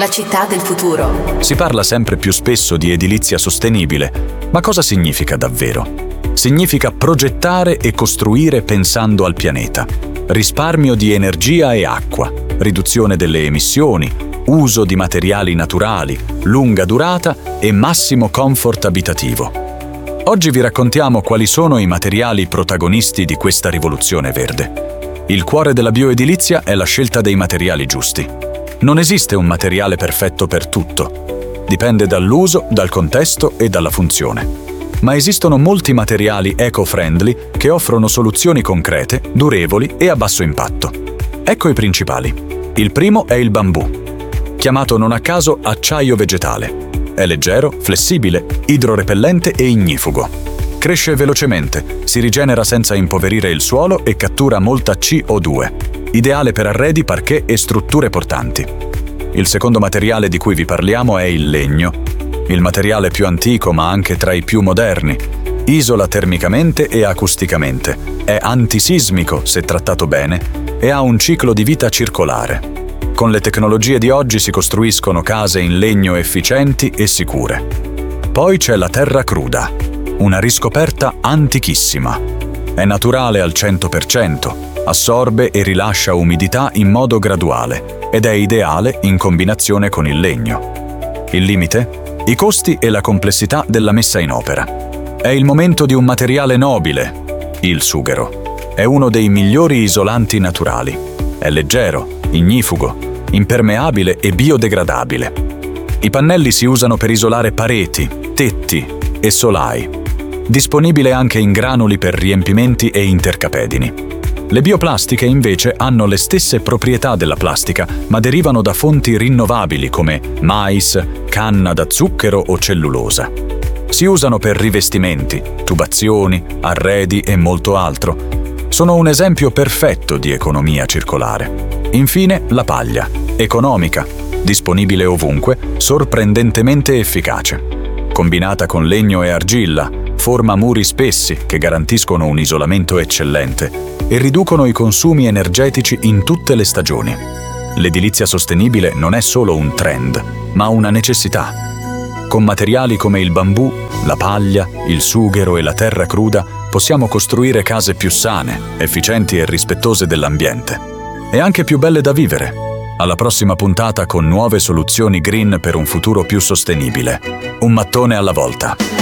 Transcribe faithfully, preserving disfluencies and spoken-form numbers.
la città del futuro. Si parla sempre più spesso di edilizia sostenibile, ma cosa significa davvero? Significa progettare e costruire pensando al pianeta. Risparmio di energia e acqua, riduzione delle emissioni, uso di materiali naturali, lunga durata e massimo comfort abitativo. Oggi vi raccontiamo quali sono i materiali protagonisti di questa rivoluzione verde. Il cuore della bioedilizia è la scelta dei materiali giusti. Non esiste un materiale perfetto per tutto. Dipende dall'uso, dal contesto e dalla funzione. Ma esistono molti materiali eco-friendly che offrono soluzioni concrete, durevoli e a basso impatto. Ecco i principali. Il primo è il bambù, chiamato non a caso acciaio vegetale. È leggero, flessibile, idrorepellente e ignifugo. Cresce velocemente, si rigenera senza impoverire il suolo e cattura molta C O due, ideale per arredi, parquet e strutture portanti. Il secondo materiale di cui vi parliamo è il legno, il materiale più antico ma anche tra i più moderni. Isola termicamente e acusticamente, è antisismico se trattato bene e ha un ciclo di vita circolare. Con le tecnologie di oggi si costruiscono case in legno efficienti e sicure. Poi c'è la terra cruda, una riscoperta antichissima. È naturale al cento per cento, assorbe e rilascia umidità in modo graduale ed è ideale in combinazione con il legno. Il limite? I costi e la complessità della messa in opera. È il momento di un materiale nobile, il sughero. È uno dei migliori isolanti naturali. È leggero, ignifugo, impermeabile e biodegradabile. I pannelli si usano per isolare pareti, tetti e solai. Disponibile anche in granuli per riempimenti e intercapedini. Le bioplastiche invece hanno le stesse proprietà della plastica, ma derivano da fonti rinnovabili come mais, canna da zucchero o cellulosa. Si usano per rivestimenti, tubazioni, arredi e molto altro. Sono un esempio perfetto di economia circolare. Infine, la paglia, economica, disponibile ovunque, sorprendentemente efficace. Combinata con legno e argilla, forma muri spessi che garantiscono un isolamento eccellente e riducono i consumi energetici in tutte le stagioni. L'edilizia sostenibile non è solo un trend, ma una necessità. Con materiali come il bambù, la paglia, il sughero e la terra cruda possiamo costruire case più sane, efficienti e rispettose dell'ambiente. E anche più belle da vivere. Alla prossima puntata con nuove soluzioni green per un futuro più sostenibile. Un mattone alla volta.